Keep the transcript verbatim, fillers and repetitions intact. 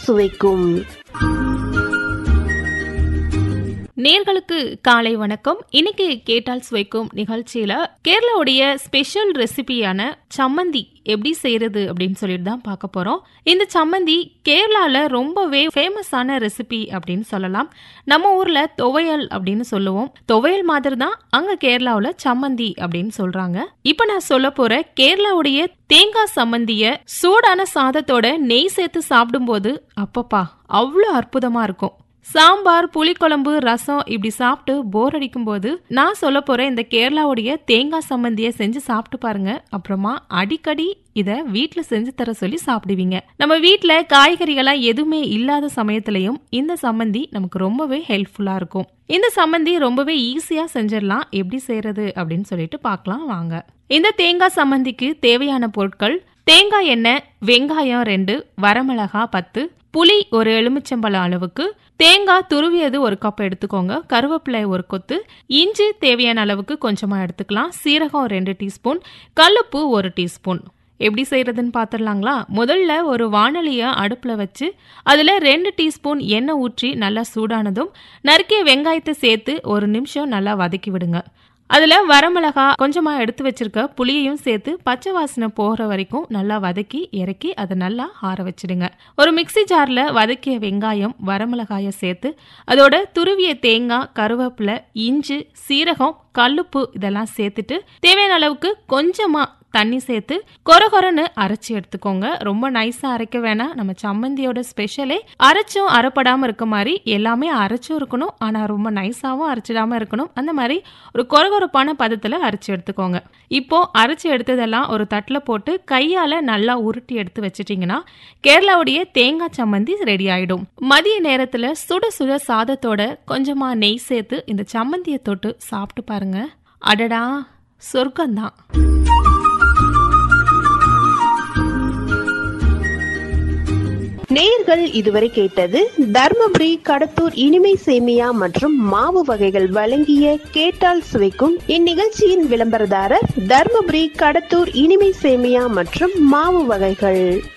சுவைக்கும். நேர்களுக்கு காலை வணக்கம். இன்னைக்கு கேட்டால் சுவைக்கும் நிகழ்ச்சியில கேரளாவுடைய ஸ்பெஷல் ரெசிபியான சம்மந்தி எப்படி செய்யறது அப்படின்னு சொல்லிட்டு தான் பார்க்க போறோம். இந்த சம்மந்தி கேரளால ரொம்பவே ஃபேமஸான ரெசிபி அப்படின்னு சொல்லலாம். நம்ம ஊர்ல துவையல் அப்படின்னு சொல்லுவோம். துவையல் மாதிரி தான் அங்க கேரளாவுல சம்மந்தி அப்படின்னு சொல்றாங்க. இப்ப நான் சொல்ல போற கேரளாவுடைய தேங்காய் சம்மந்திய சூடான சாதத்தோட நெய் சேர்த்து சாப்பிடும் போது அப்பப்பா அவ்வளோ அற்புதமா இருக்கும். சாம்பார், புளிக்குழம்பு, ரசம் இப்படி சாப்பிட்டு போர் அடிக்கும் போது நான் சொல்ல போற இந்த கேரளாவுடைய தேங்காய் சம்மந்திய செஞ்சு சாப்பிட்டு பாருங்க. அப்புறமா அடிக்கடி இத வீட்டுல செஞ்சு தர சொல்லி சாப்பிடுவீங்க. நம்ம வீட்டுல காய்கறிகளா எதுவுமே இல்லாத சமயத்திலையும் இந்த சம்மந்தி நமக்கு ரொம்பவே ஹெல்ப்ஃபுல்லா இருக்கும். இந்த சம்மந்தி ரொம்பவே ஈஸியா செஞ்சிடலாம். எப்படி செய்யறது அப்படின்னு சொல்லிட்டு பார்க்கலாம் வாங்க. இந்த தேங்காய் சம்மந்திக்கு தேவையான பொருட்கள்: தேங்காய் எண்ணெய், வெங்காயம் ரெண்டு, வரமிளகா பத்து, புளி ஒரு எலுமிச்சம்பழம் அளவுக்கு, தேங்காய் துருவியது ஒரு கப் எடுத்துக்கோங்க, கருவேப்பிலை ஒரு கொத்து, இஞ்சி தேவையான அளவுக்கு கொஞ்சமா எடுத்துக்கலாம், சீரகம் ரெண்டு டீஸ்பூன், கல்லுப்பு ஒரு டீஸ்பூன். எப்படி செய்யறதுன்னு பாத்துடலாங்களா? முதல்ல ஒரு வாணலிய அடுப்புல வச்சு அதுல ரெண்டு டீஸ்பூன் எண்ணெய் ஊற்றி நல்லா சூடானதும் நறுக்கிய வெங்காயத்தை சேர்த்து ஒரு நிமிஷம் நல்லா வதக்கி விடுங்க. அதுல வரமிளகா கொஞ்சமா எடுத்து வச்சிருக்க புளியையும் சேர்த்து பச்சை வாசனை போகிற வரைக்கும் நல்லா வதக்கி இறக்கி அதை நல்லா ஆற வச்சிடுங்க. ஒரு மிக்சி ஜார்ல வதக்கிய வெங்காயம், வரமிளகாய சேர்த்து அதோட துருவிய தேங்காய், கருவேப்பிலை, இஞ்சி, சீரகம், கல்லுப்பு இதெல்லாம் சேர்த்துட்டு தேவையான அளவுக்கு கொஞ்சமா தண்ணி சேர்த்து கொரகொரன்னு அரைச்சி எடுத்துக்கோங்க. ரொம்ப நைஸா அரைக்க வேணாம். நம்ம சம்மந்தியோட ஸ்பெஷலே அரைச்சும் அரைப்படாம இருக்க மாதிரி எல்லாமே அரைச்சும் இருக்கணும், ஆனா ரொம்ப நைஸாவும் அரைச்சிடாம இருக்கணும். அந்த மாதிரி ஒரு கொரகொரப்பான பதத்துல அரைச்சி எடுத்துக்கோங்க. இப்போ அரைச்சி எடுத்ததெல்லாம் ஒரு தட்டுல போட்டு கையால நல்லா உருட்டி எடுத்து வச்சிட்டீங்கன்னா கேரளாவுடைய தேங்காய் சம்மந்தி ரெடி ஆயிடும். மதிய நேரத்துல சுட சுட சாதத்தோட கொஞ்சமா நெய் சேர்த்து இந்த சம்மந்தியை தொட்டு சாப்பிட்டு பாருங்க. அடடா, சொர்க்கம்தான். நேயர்கள் இதுவரை கேட்டது தர்மபுரி கடத்தூர் இனிமை சேமியா மற்றும் மாவு வகைகள் வழங்கிய கேட்டால் சுவைக்கும். இந்நிகழ்ச்சியின் விளம்பரதாரர் தர்மபுரி கடத்தூர் இனிமை சேமியா மற்றும் மாவு வகைகள்.